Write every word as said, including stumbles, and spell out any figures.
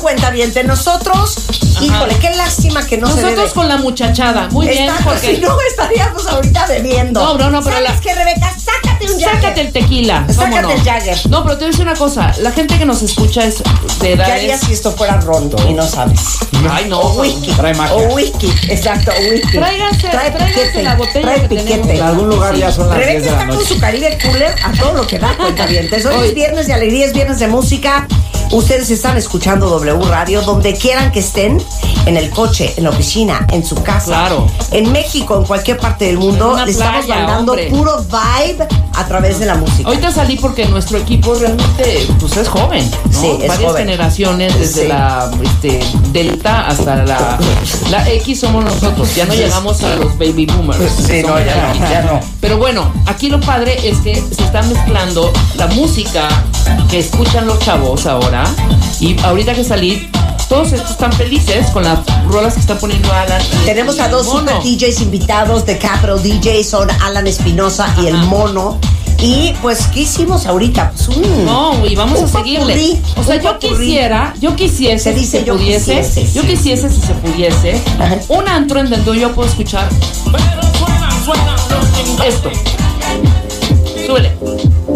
cuentaviente. Nosotros, ajá, híjole, qué lástima que no nosotros se Nosotros con la muchachada, muy Está, bien. Porque si no, estaríamos ahorita bebiendo. No, no, no, pero ¿Sabes la... qué, Rebeca? Sácate un Jagger. Sácate el tequila. Sácate no? el Jagger. No, pero te voy a decir una cosa. La gente que nos escucha es de edades... ¿Qué harías si esto fuera ron y no sabes? Ay, no. O whisky. Trae magia. O whisky, exacto, o whisky. Tráiganse, trae tráiganse piquete, la botella trae que piquete. tenemos. En algún lugar Sí. ya son las Rebeca diez de la está con noche. su Caribe Cooler a todo lo que da, cuentavientes. Hoy es viernes de alegría, es viernes de música. Ustedes están escuchando W Radio donde quieran que estén, en el coche, en la oficina, en su casa, claro, en México, en cualquier parte del mundo. Le estamos playa, mandando hombre. puro vibe a través de la música. Ahorita salí porque nuestro equipo realmente pues es joven, ¿no? Sí, es varias joven. generaciones, desde Sí. la este, Delta hasta la, la X somos nosotros. Ya no llegamos a los baby boomers. Sí, no, Somos ya la no, X. ya no. Pero bueno, aquí lo padre es que se está mezclando la música que escuchan los chavos ahora. Y ahorita que salí, todos estos están felices con las rolas que está poniendo Alan. Tenemos a dos Mono. super D Js invitados de Capital D J, son Alan Espinosa y el Ajá. Mono. Y pues, ¿qué hicimos ahorita? Pues un, No, güey, vamos un a seguirle. popurrí, O sea, un yo popurrí. quisiera, yo quisiese, Se dice si se yo pudiese, quisiese, yo sí. quisiese si se pudiese, Ajá. un antro en donde yo puedo escuchar esto. Súbele.